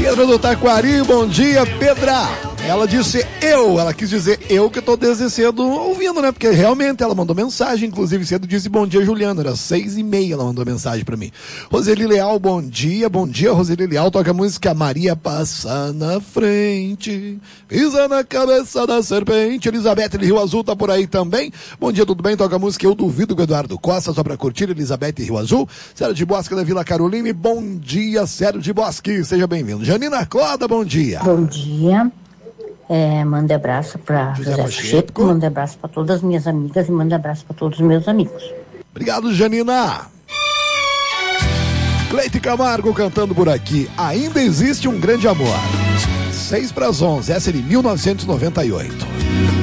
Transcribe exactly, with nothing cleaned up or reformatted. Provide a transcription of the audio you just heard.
Pedra do Taquari, bom dia, Pedra. Ela disse eu, ela quis dizer eu que tô desde cedo ouvindo, né? Porque realmente ela mandou mensagem, inclusive cedo disse bom dia, Juliana, era seis e meia ela mandou mensagem pra mim. Roseli Leal, bom dia, bom dia, Roseli Leal, toca a música Maria passa na frente, pisa na cabeça da serpente. Elizabeth Rio Azul tá por aí também, bom dia, tudo bem, toca a música Eu Duvido com Eduardo Costa, só pra curtir, Elizabeth Rio Azul. Sérgio de Bosque da Vila Caroline, bom dia, Sérgio de Bosque, seja bem-vindo. Janina Cloda, bom dia. Bom dia. É, manda abraço para José Pacheco, manda abraço para todas as minhas amigas e manda abraço para todos os meus amigos. Obrigado, Janina. Cleite Camargo cantando por aqui. Ainda existe um grande amor. Seis para as onze, essa é de mil novecentos e noventa e oito.